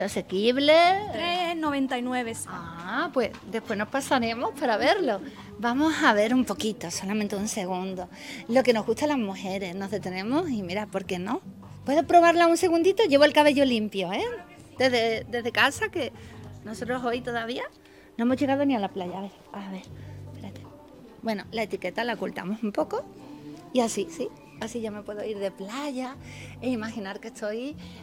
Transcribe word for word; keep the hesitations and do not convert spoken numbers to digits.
Asequible. tres noventa y nueve. Ah, pues después nos pasaremos para verlo. Vamos a ver un poquito, solamente un segundo. Lo que nos gusta a las mujeres. Nos detenemos y mira, ¿por qué no? ¿Puedo probarla un segundito? Llevo el cabello limpio, ¿eh? Desde, desde casa, que nosotros hoy todavía no hemos llegado ni a la playa. A ver, a ver, espérate. Bueno, la etiqueta la ocultamos un poco y así, sí. Así ya me puedo ir de playa e imaginar que estoy